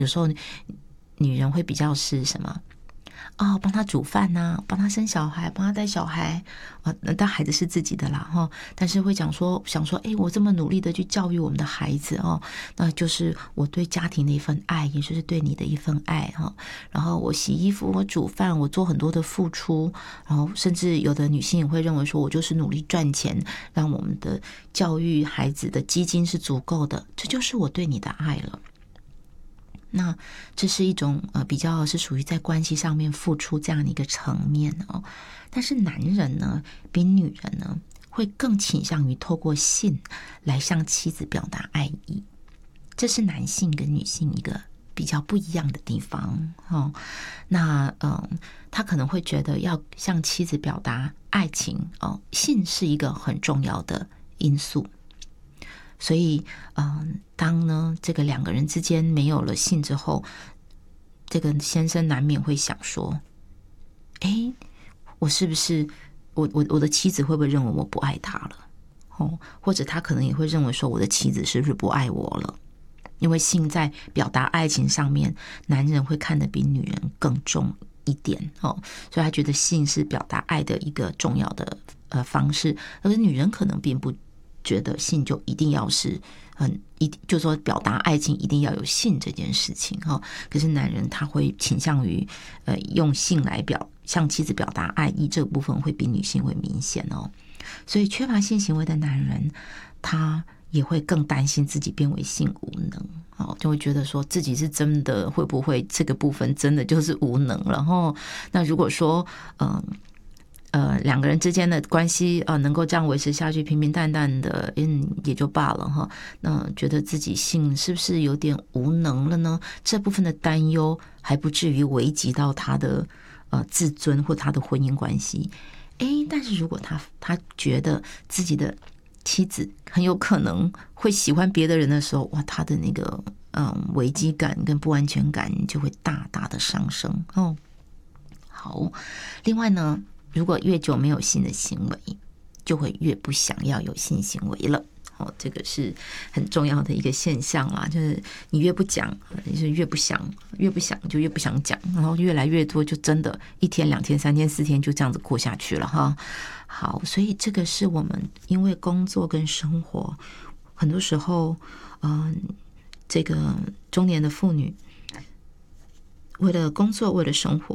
有时候女人会比较是什么？帮他煮饭啊，帮他生小孩，帮他带小孩但孩子是自己的啦但是会想说我这么努力的去教育我们的孩子那就是我对家庭的一份爱，也就是对你的一份爱然后我洗衣服，我煮饭，我做很多的付出，然后甚至有的女性也会认为说我就是努力赚钱，让我们的教育孩子的基金是足够的，这就是我对你的爱了。那这是一种比较是属于在关系上面付出这样的一个层面但是男人呢比女人呢会更倾向于透过性来向妻子表达爱意，这是男性跟女性一个比较不一样的地方那他可能会觉得要向妻子表达爱情性是一个很重要的因素。所以当呢这个两个人之间没有了性之后，这个先生难免会想说我是不是我的妻子会不会认为我不爱他了或者他可能也会认为说我的妻子是不是不爱我了，因为性在表达爱情上面，男人会看得比女人更重一点所以他觉得性是表达爱的一个重要的方式，而女人可能并不觉得性就一定要是就说表达爱情一定要有性这件事情可是男人他会倾向于用性来向妻子表达爱意，这个部分会比女性会明显所以缺乏性行为的男人他也会更担心自己变为性无能就会觉得说自己是真的会不会这个部分真的就是无能了那如果说两个人之间的关系能够这样维持下去，平平淡淡的也就罢了那觉得自己性是不是有点无能了呢？这部分的担忧还不至于危及到他的自尊或他的婚姻关系但是如果他觉得自己的妻子很有可能会喜欢别的人的时候，哇，他的那个危机感跟不安全感就会大大的上升好，另外呢，如果越久没有性的行为，就会越不想要有性行为了这个是很重要的一个现象啦，就是你越不讲，就是越不想就越不想讲，然后越来越多就真的1天2天3天4天就这样子过下去了好，所以这个是我们因为工作跟生活，很多时候这个中年的妇女为了工作为了生活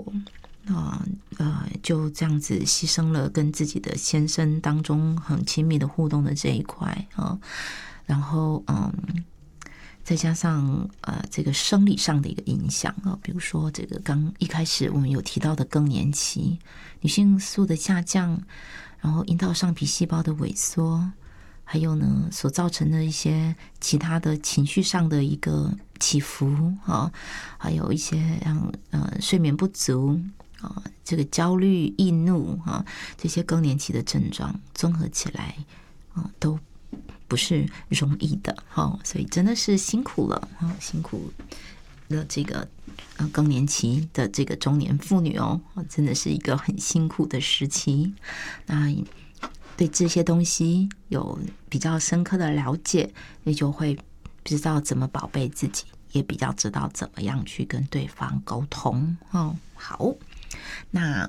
就这样子牺牲了跟自己的先生当中很亲密的互动的这一块然后再加上这个生理上的一个影响比如说这个刚一开始我们有提到的更年期，女性素的下降，然后阴道上皮细胞的萎缩，还有呢所造成的一些其他的情绪上的一个起伏还有一些让睡眠不足这个焦虑易怒这些更年期的症状综合起来都不是容易的所以真的是辛苦了辛苦了这个更年期的这个中年妇女真的是一个很辛苦的时期。那对这些东西有比较深刻的了解，也就会知道怎么宝贝自己，也比较知道怎么样去跟对方沟通好，那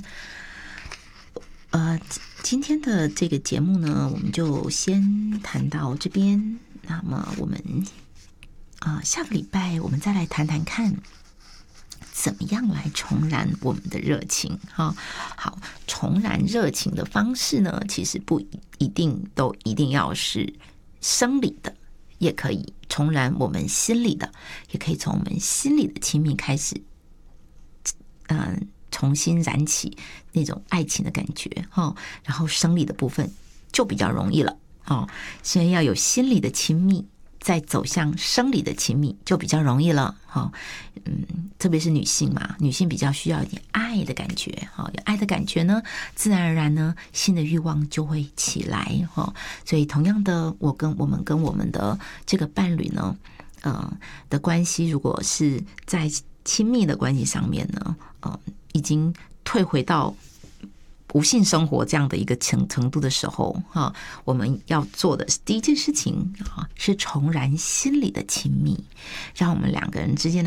今天的这个节目呢，我们就先谈到这边。那么我们下个礼拜我们再来谈谈看怎么样来重燃我们的热情好，重燃热情的方式呢，其实不一定要是生理的，也可以重燃我们心里的，也可以从我们心里的亲密开始重新燃起那种爱情的感觉然后生理的部分就比较容易了先要有心理的亲密，再走向生理的亲密就比较容易了特别是女性嘛，女性比较需要一点爱的感觉有爱的感觉呢，自然而然呢性的欲望就会起来所以同样的，我们跟我们的这个伴侣呢的关系，如果是在亲密的关系上面呢已经退回到无性生活这样的一个程度的时候我们要做的第一件事情是重燃心里的亲密，让我们两个人之间的